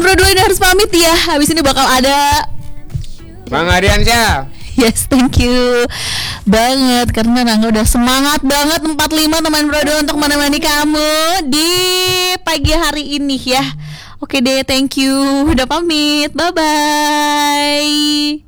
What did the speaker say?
berdua ini harus pamit ya. Habis ini bakal ada Bang Aryansyah. yes, thank you banget karena Rangga udah semangat banget 45 teman bro untuk menemani kamu di pagi hari ini ya. Oke deh, thank you. Udah pamit. Bye bye.